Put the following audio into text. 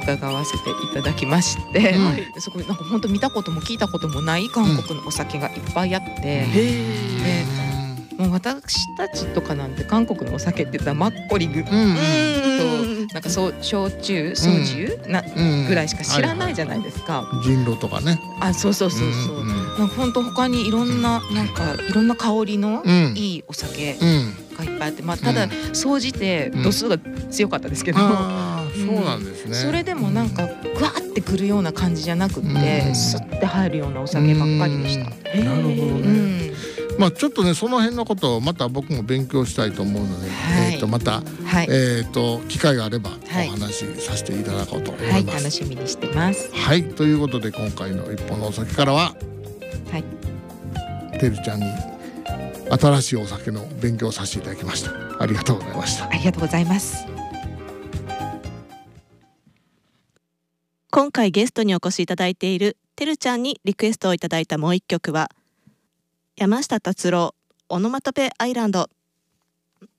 伺わせていただきまして、すごいなんか本当見たことも聞いたこともない韓国のお酒がいっぱいあって、でもう私たちとかなんて韓国のお酒って言ったらマッコリとなんか焼酎ソジュぐらいしか知らないじゃないですか。 人狼とかね。 そうなんか本当他にいろんな香りのいいお酒がいっぱいあって、ただ総じて度数が強かったですけど、 そうなんですね。 それでもなんかグワーってくるような感じじゃなくて、スッて入るようなお酒ばっかりでした。 なるほどね。ちょっとねその辺のことをまた僕も勉強したいと思うので、また機会があればお話しさせていただこうと思います。 楽しみにしてます。 ということで今回の一本のお酒からは、てるちゃんに新しいお酒の勉強をさせていただきました。ありがとうございました。 ありがとうございます。 今回ゲストにお越しいただいているてるちゃんにリクエストをいただいたもう一曲は山下達郎オノマトペアイランド